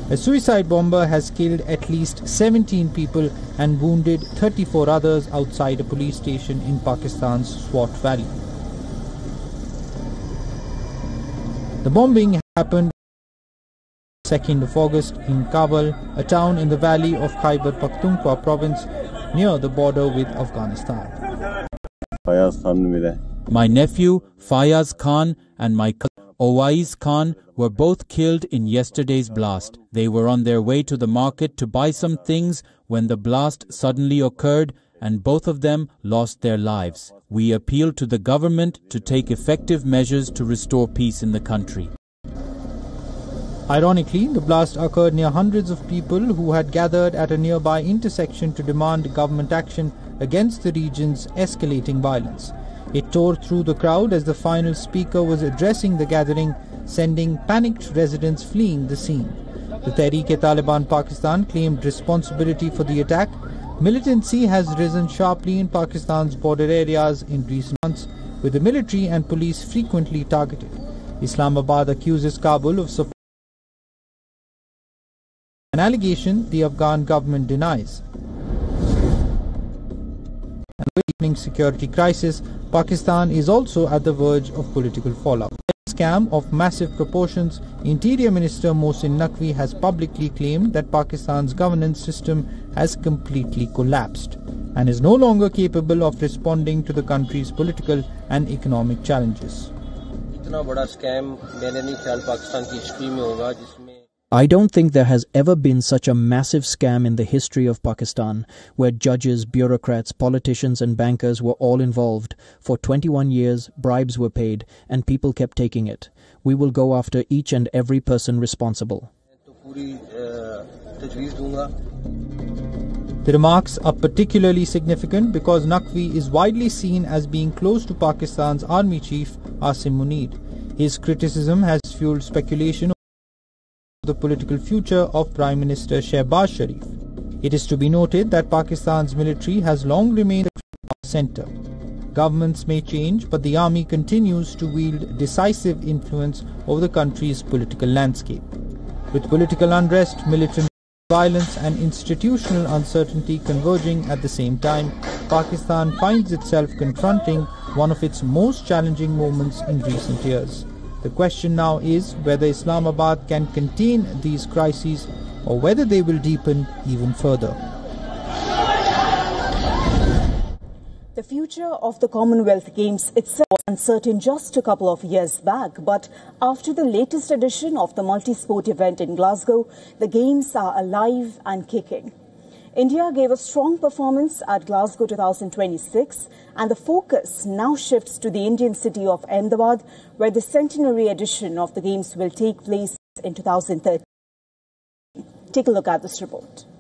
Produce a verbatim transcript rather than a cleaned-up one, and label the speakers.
Speaker 1: A suicide bomber has killed at least seventeen people and wounded thirty-four others outside a police station in Pakistan's Swat Valley. The bombing happened on the second of August in Kabul, a town in the valley of Khyber Pakhtunkhwa province near the border with Afghanistan.
Speaker 2: My nephew Fayaz Khan and my cousin Owais Khan were both killed in yesterday's blast. They were on their way to the market to buy some things when the blast suddenly occurred and both of them lost their lives. We appeal to the government to take effective measures to restore peace in the country.
Speaker 1: Ironically, the blast occurred near hundreds of people who had gathered at a nearby intersection to demand government action against the region's escalating violence. It tore through the crowd as the final speaker was addressing the gathering, sending panicked residents fleeing the scene. The Tehreek-e-Taliban Pakistan claimed responsibility for the attack. Militancy has risen sharply in Pakistan's border areas in recent months, with the military and police frequently targeted. Islamabad accuses Kabul of supporting an allegation the Afghan government denies. And with the deepening security crisis, Pakistan is also at the verge of political fallout. A scam of massive proportions, Interior Minister Mohsin Naqvi has publicly claimed that Pakistan's governance system has completely collapsed and is no longer capable of responding to the country's political and economic challenges.
Speaker 3: I don't think there has ever been such a massive scam in the history of Pakistan, where judges, bureaucrats, politicians and bankers were all involved. For twenty-one years, bribes were paid and people kept taking it. We will go after each and every person responsible.
Speaker 1: The remarks are particularly significant because Naqvi is widely seen as being close to Pakistan's army chief Asim Munir. His criticism has fueled speculation the political future of Prime Minister Shehbaz Sharif. It is to be noted that Pakistan's military has long remained at the center. Governments may change, but the army continues to wield decisive influence over the country's political landscape. With political unrest, military violence and institutional uncertainty converging at the same time, Pakistan finds itself confronting one of its most challenging moments in recent years. The question now is whether Islamabad can contain these crises or whether they will deepen even further.
Speaker 4: The future of the Commonwealth Games itself was uncertain just a couple of years back, but after the latest edition of the multi-sport event in Glasgow, the Games are alive and kicking. India gave a strong performance at Glasgow two thousand twenty-six, and the focus now shifts to the Indian city of Ahmedabad, where the centenary edition of the Games will take place in two thousand thirteen. Take a look at this report.